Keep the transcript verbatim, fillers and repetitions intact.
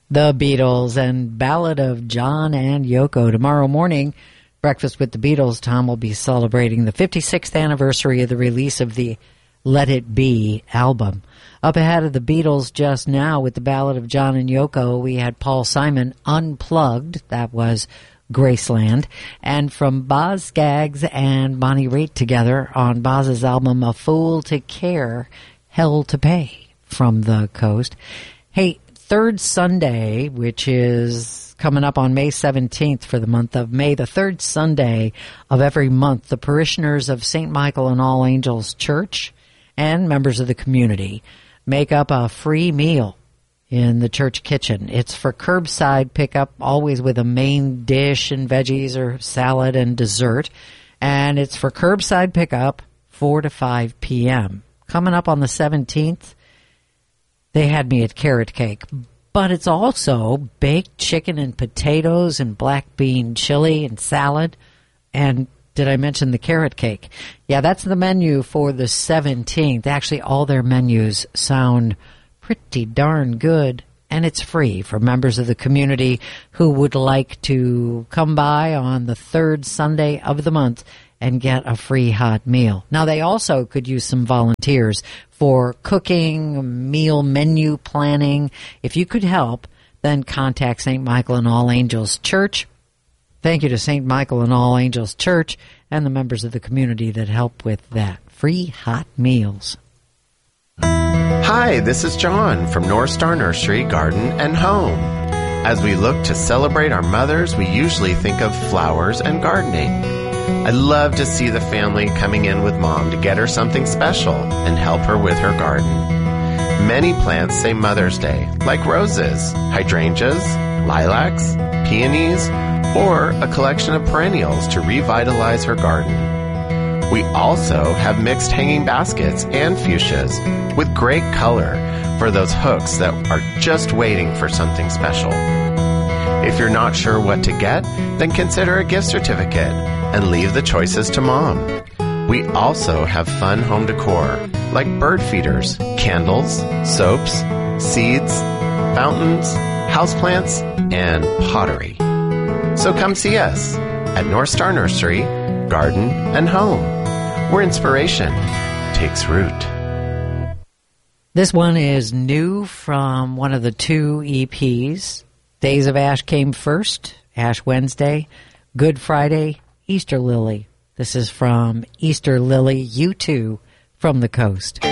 The Beatles and Ballad of John and Yoko. Tomorrow morning, Breakfast with the Beatles, Tom will be celebrating the fifty-sixth anniversary of the release of the Let It Be album. Up ahead of the Beatles just now with the Ballad of John and Yoko, we had Paul Simon Unplugged. That was Graceland. And from Boz Scaggs and Bonnie Raitt together on Boz's album A Fool to Care, Hell to Pay from the Coast. Hey, third Sunday, which is coming up on May seventeenth for the month of May, the third Sunday of every month, the parishioners of Saint Michael and All Angels Church and members of the community make up a free meal in the church kitchen. It's for curbside pickup, always with a main dish and veggies or salad and dessert. And it's for curbside pickup, four to five p.m. Coming up on the seventeenth, they had me at carrot cake, but it's also baked chicken and potatoes and black bean chili and salad. And did I mention the carrot cake? Yeah, that's the menu for the seventeenth. Actually, all their menus sound pretty darn good, and it's free for members of the community who would like to come by on the third Sunday of the month and get a free hot meal. Now, they also could use some volunteers for cooking, meal menu planning. If you could help, then contact Saint Michael and All Angels Church. Thank you to Saint Michael and All Angels Church and the members of the community that help with that. Free hot meals. Hi, this is John from North Star Nursery, Garden and Home. As we look to celebrate our mothers, we usually think of flowers and gardening. I love to see the family coming in with Mom to get her something special and help her with her garden. Many plants say Mother's Day, like roses, hydrangeas, lilacs, peonies, or a collection of perennials to revitalize her garden. We also have mixed hanging baskets and fuchsias with great color for those hooks that are just waiting for something special. If you're not sure what to get, then consider a gift certificate and leave the choices to Mom. We also have fun home decor like bird feeders, candles, soaps, seeds, fountains, houseplants, and pottery. So come see us at North Star Nursery, Garden and Home, where inspiration takes root. This one is new from one of the two E Ps. Days of Ash came first, Ash Wednesday, Good Friday, Easter Lily. This is from Easter Lily, U two from the Coast.